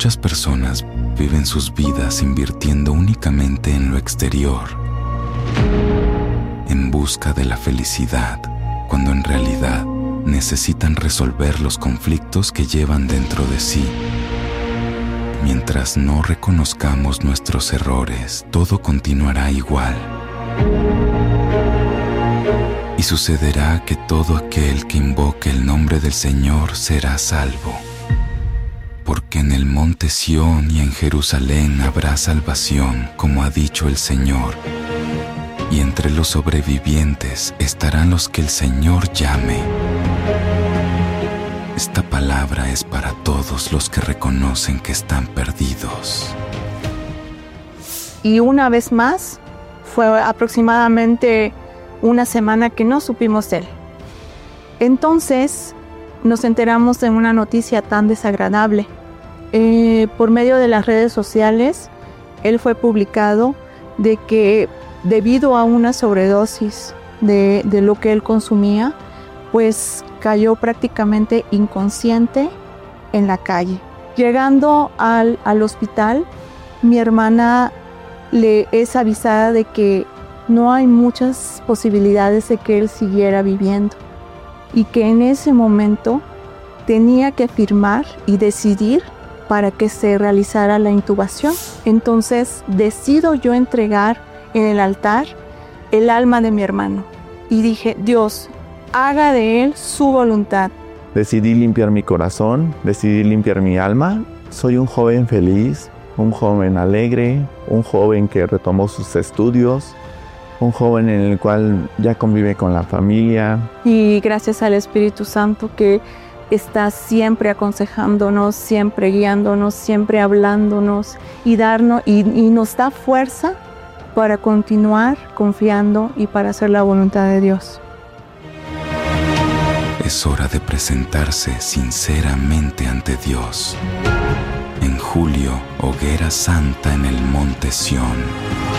Muchas personas viven sus vidas invirtiendo únicamente en lo exterior, en busca de la felicidad, cuando en realidad necesitan resolver los conflictos que llevan dentro de sí. Mientras no reconozcamos nuestros errores, todo continuará igual. Y sucederá que todo aquel que invoque el nombre del Señor será salvo. Porque en el monte Sión y en Jerusalén habrá salvación, como ha dicho el Señor. Y entre los sobrevivientes estarán los que el Señor llame. Esta palabra es para todos los que reconocen que están perdidos. Y una vez más, fue aproximadamente una semana que no supimos de él. Entonces, nos enteramos de una noticia tan desagradable. Por medio de las redes sociales, él fue publicado de que debido a una sobredosis de lo que él consumía, pues cayó prácticamente inconsciente en la calle. Llegando al hospital, mi hermana le es avisada de que no hay muchas posibilidades de que él siguiera viviendo y que en ese momento tenía que firmar y decidir para que se realizara la intubación. Entonces decido yo entregar en el altar el alma de mi hermano y dije: Dios, haga de él su voluntad. Decidí limpiar mi corazón, decidí limpiar mi alma. Soy un joven feliz, un joven alegre, un joven que retomó sus estudios, un joven en el cual ya convive con la familia. Y gracias al Espíritu Santo que está siempre aconsejándonos, siempre guiándonos, siempre hablándonos y nos da fuerza para continuar confiando y para hacer la voluntad de Dios. Es hora de presentarse sinceramente ante Dios. En julio, hoguera santa en el monte Sión.